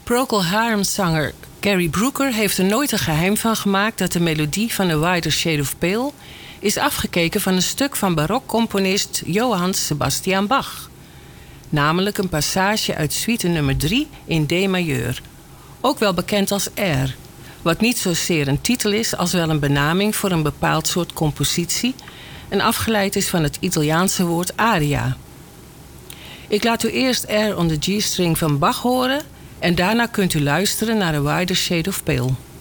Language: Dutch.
Procol Harum-zanger Gary Brooker heeft er nooit een geheim van gemaakt dat de melodie van A Wider Shade of Pale is afgekeken van een stuk van barokcomponist Johann Sebastian Bach. Namelijk een passage uit suite nummer 3 in D majeur, ook wel bekend als R, wat niet zozeer een titel is als wel een benaming voor een bepaald soort compositie en afgeleid is van het Italiaanse woord aria. Ik laat u eerst R on the G-string van Bach horen en daarna kunt u luisteren naar A Wider Shade of Pale.